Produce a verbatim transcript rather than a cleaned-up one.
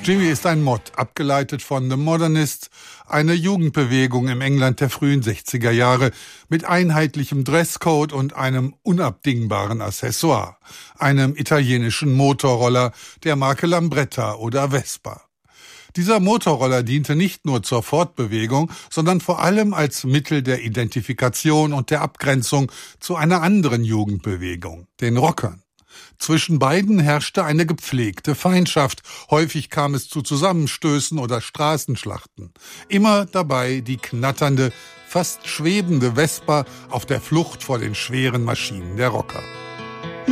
Jimmy ist ein Mod, abgeleitet von The Modernists, eine Jugendbewegung im England der frühen sechziger Jahre mit einheitlichem Dresscode und einem unabdingbaren Accessoire, einem italienischen Motorroller der Marke Lambretta oder Vespa. Dieser Motorroller diente nicht nur zur Fortbewegung, sondern vor allem als Mittel der Identifikation und der Abgrenzung zu einer anderen Jugendbewegung, den Rockern. Zwischen beiden herrschte eine gepflegte Feindschaft. Häufig kam es zu Zusammenstößen oder Straßenschlachten. Immer dabei die knatternde, fast schwebende Vespa auf der Flucht vor den schweren Maschinen der Rocker.